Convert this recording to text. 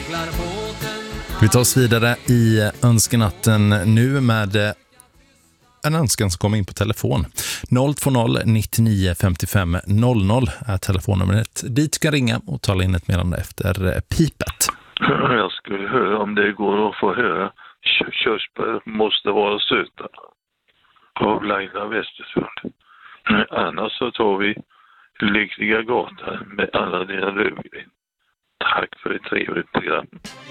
Vi tar oss vidare i önskenatten nu med en önskan som kommer in på telefon. 020 99 55 00 är telefonnumret. Dit ska ringa och tala in ett meddelande efter pipet. Jag skulle höra om det går att få höra körsbär måste vara söta av Laila Westersund. Annars så tar vi Lyckliga gatan med alla dina rövgren. Tack för ett trevligt program.